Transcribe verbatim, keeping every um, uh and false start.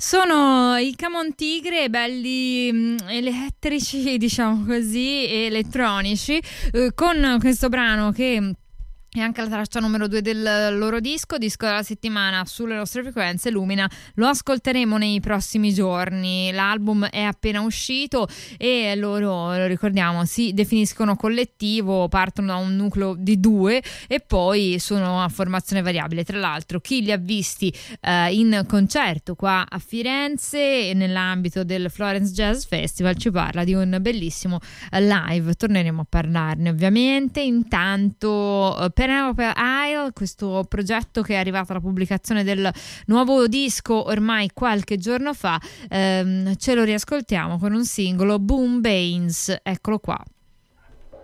Sono i Camon Tigre, belli mh, elettrici, diciamo così, elettronici, eh, con questo brano che è anche la traccia numero due del loro disco, disco della settimana sulle nostre frequenze, Lumina. Lo ascolteremo nei prossimi giorni. L'album è appena uscito e loro, lo ricordiamo, si definiscono collettivo, partono da un nucleo di due e poi sono a formazione variabile. Tra l'altro, chi li ha visti eh, in concerto qua a Firenze nell'ambito del Florence Jazz Festival ci parla di un bellissimo live. Torneremo a parlarne ovviamente. Intanto eh, Penelope Isle, questo progetto che è arrivato alla pubblicazione del nuovo disco ormai qualche giorno fa, ehm, ce lo riascoltiamo con un singolo, Boom Baines, eccolo qua.